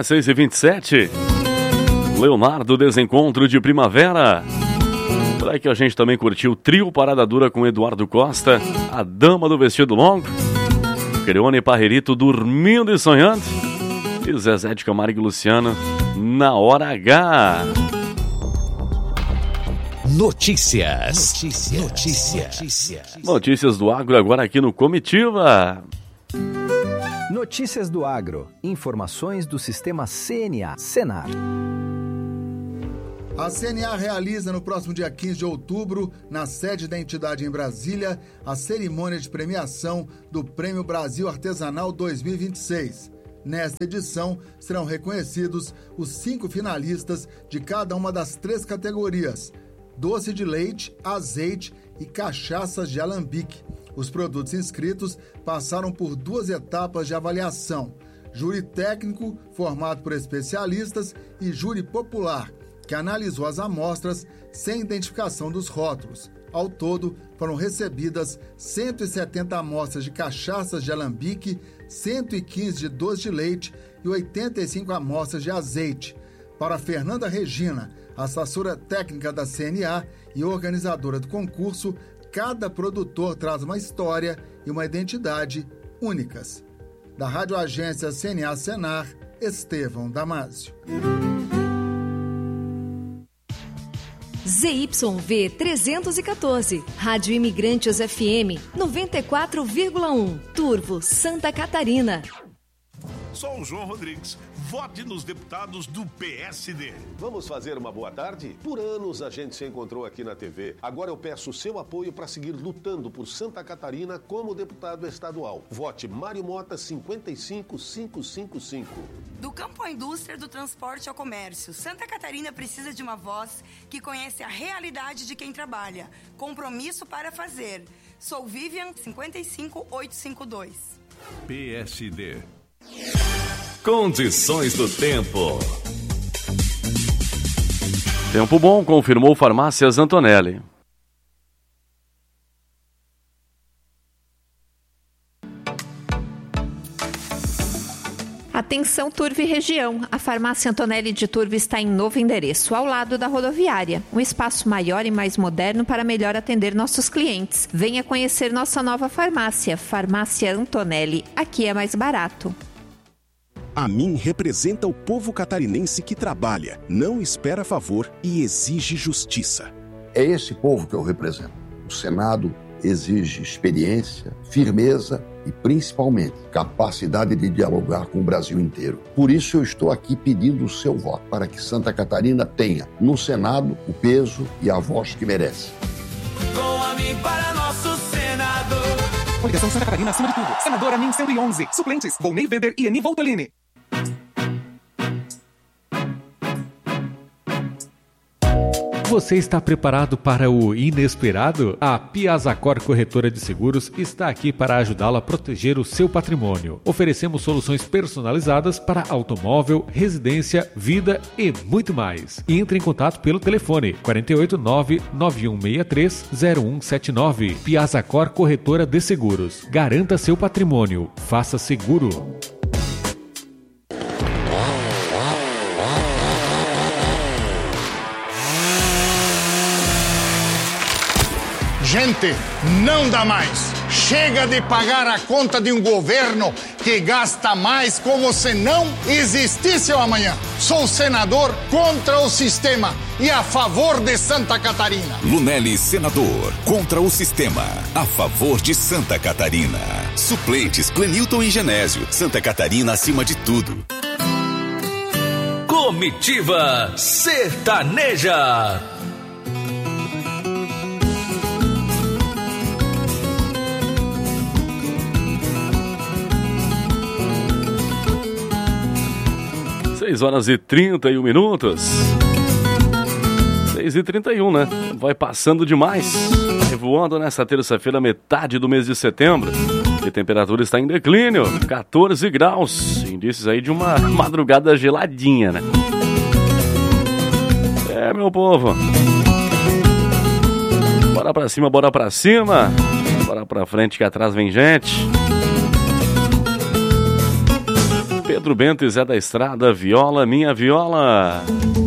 6h27. Leonardo, Desencontro de Primavera. Por aí que a gente também curtiu o trio Parada Dura com Eduardo Costa, A Dama do Vestido Longo, Creone Parrerito, Dormindo e Sonhando, e Zezé de Camargo e Luciano, Na Hora H. Notícias do agro agora aqui no Comitiva. Notícias do agro. Informações do Sistema CNA, Senar. A CNA realiza no próximo dia 15 de outubro, na sede da entidade em Brasília, a cerimônia de premiação do Prêmio Brasil Artesanal 2026. Nesta edição, serão reconhecidos os 5 finalistas de cada uma das 3 categorias: doce de leite, azeite e cachaças de alambique. Os produtos inscritos passaram por 2 etapas de avaliação: júri técnico, formado por especialistas, e júri popular, que analisou as amostras sem identificação dos rótulos. Ao todo, foram recebidas 170 amostras de cachaças de alambique, 115 de doce de leite e 85 amostras de azeite. Para Fernanda Regina, assessora técnica da CNA e organizadora do concurso, cada produtor traz uma história e uma identidade únicas. Da Rádio Agência CNA Senar, Estevão Damásio. ZYV 314, Rádio Imigrantes FM 94,1, Turvo, Santa Catarina. Sou o João Rodrigues. Vote nos deputados do PSD. Vamos fazer uma boa tarde? Por anos a gente se encontrou aqui na TV. Agora eu peço o seu apoio para seguir lutando por Santa Catarina como deputado estadual. Vote Mário Mota 55555. Do campo à indústria, do transporte ao comércio, Santa Catarina precisa de uma voz que conhece a realidade de quem trabalha. Compromisso para fazer. Sou Vivian 55852. PSD. Condições do tempo. Tempo bom, confirmou Farmácias Antonelli. Atenção Turvo e região, a Farmácia Antonelli de Turvo está em novo endereço, ao lado da rodoviária. Um espaço maior e mais moderno para melhor atender nossos clientes. Venha conhecer nossa nova farmácia, Farmácia Antonelli. Aqui é mais barato. A mim representa o povo catarinense que trabalha, não espera favor e exige justiça. É esse povo que eu represento. O Senado exige experiência, firmeza e, principalmente, capacidade de dialogar com o Brasil inteiro. Por isso eu estou aqui pedindo o seu voto, para que Santa Catarina tenha, no Senado, o peso e a voz que merece. Com a mim para nosso Senado. Coligação Santa Catarina acima de tudo. Senadora NIM 111. Suplentes, Volney Weber e Eni Voltolini. Você está preparado para o inesperado? A Piazacor Corretora de Seguros está aqui para ajudá-lo a proteger o seu patrimônio. Oferecemos soluções personalizadas para automóvel, residência, vida e muito mais. Entre em contato pelo telefone 489-9163-0179. Piazacor Corretora de Seguros. Garanta seu patrimônio. Faça seguro. Gente, não dá mais. Chega de pagar a conta de um governo que gasta mais como se não existisse o amanhã. Sou senador contra o sistema e a favor de Santa Catarina. Lunelli, senador, contra o sistema, a favor de Santa Catarina. Suplentes, Clenilton e Genésio. Santa Catarina acima de tudo. Comitiva Sertaneja. Horas e 31 minutos. 6h31, né? Vai passando demais. Vai voando nessa terça-feira, metade do mês de setembro. E a temperatura está em declínio, 14 graus. Indícios aí de uma madrugada geladinha, né? É, meu povo. Bora pra cima, bora pra cima. Bora pra frente que atrás vem gente. Pedro Bento e Zé da Estrada, Viola, Minha Viola.